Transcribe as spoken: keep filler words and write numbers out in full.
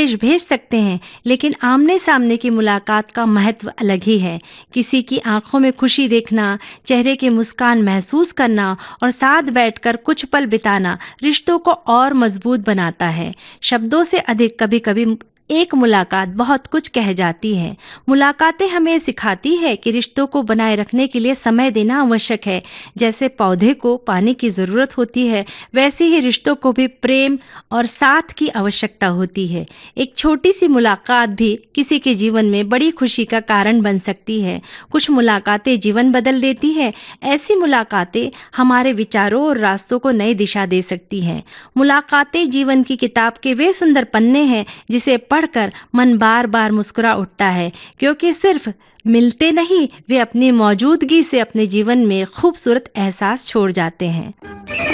संदेश भेज सकते हैं, लेकिन आमने-सामने की मुलाकात का महत्व अलग ही है। किसी की आंखों में खुशी देखना, चेहरे की मुस्कान महसूस करना और साथ बैठकर कुछ पल बिताना रिश्तों को और मजबूत बनाता है। शब्दों से अधिक कभी-कभी एक मुलाकात बहुत कुछ कह जाती है। मुलाकातें हमें सिखाती है कि रिश्तों को बनाए रखने के लिए समय देना आवश्यक है। जैसे पौधे को पानी की ज़रूरत होती है, वैसे ही रिश्तों को भी प्रेम और साथ की आवश्यकता होती है। एक छोटी सी मुलाकात भी किसी के जीवन में बड़ी खुशी का कारण बन सकती है। कुछ मुलाकातें जीवन बदल देती है। ऐसी मुलाकातें हमारे विचारों और रास्तों को नई दिशा दे सकती हैं। मुलाकातें जीवन की किताब के वे सुंदर पन्ने हैं जिसे पढ़कर मन बार बार मुस्कुरा उठता है, क्योंकि सिर्फ मिलते नहीं, वे अपनी मौजूदगी से अपने जीवन में खूबसूरत एहसास छोड़ जाते हैं।